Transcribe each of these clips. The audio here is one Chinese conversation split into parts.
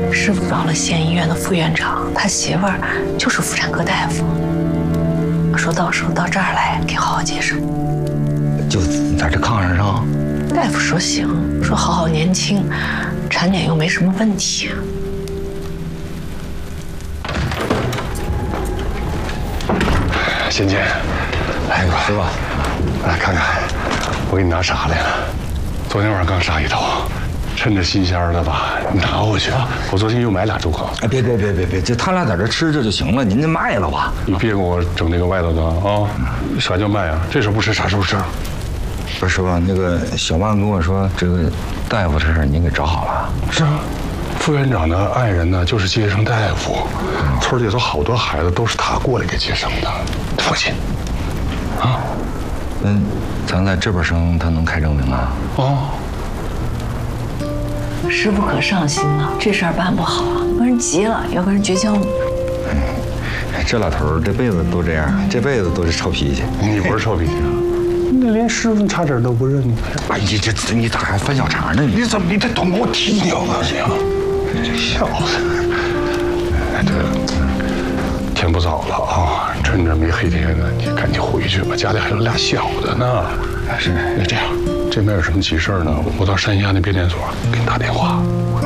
师傅找了县医院的副院长，他媳妇儿就是妇产科大夫，说到时候到这儿来给好好接生。 就在这炕上。 大夫说行，说好好年轻，产检又没什么问题。 仙姐，来一块， 是吧？ 来看看，我给你拿啥来了？昨天晚上刚杀一头，趁着新鲜的吧，你拿回去。我昨天又买俩猪口。 哎，别，就他俩在这吃着就行了，您就卖了吧。 你别给我整那个外头的啊！啥叫卖啊？这时候不吃，啥时候吃？ 不是师傅，那个小曼跟我说，这个大夫这事您给找好了。 是啊，副院长的爱人呢，就是接生大夫，村里头好多孩子都是他过来给接生的，放心。啊， 咱在这边生，他能开证明啊？ 哦， 师傅可上心了，这事儿办不好，跟人急了要跟人绝交。 这老头这辈子都这样，这辈子都是臭脾气。 你不是臭脾气啊？那连师傅差点都不认你。 哎，你咋还翻小肠呢？ 你怎么你得懂我踢你啊？行，这小子，哎，对了，天不早了啊，趁着没黑天呢，你赶紧回去吧，家里还有俩小的呢。 是， 那这样，这边有什么急事呢？我到山下那变电所给你打电话。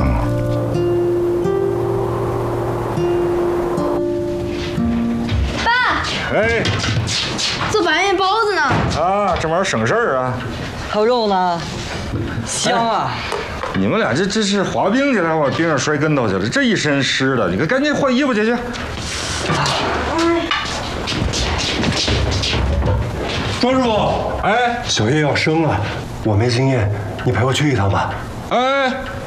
哎， 做白面包子呢。 啊，这玩意儿省事儿啊。 还有肉呢，香啊！ 你们俩这是滑冰去了，往冰上摔跟头去了，这一身湿的，你赶紧换衣服去。 庄师傅， 哎， 小叶要生了，我没经验，你陪我去一趟吧。 哎，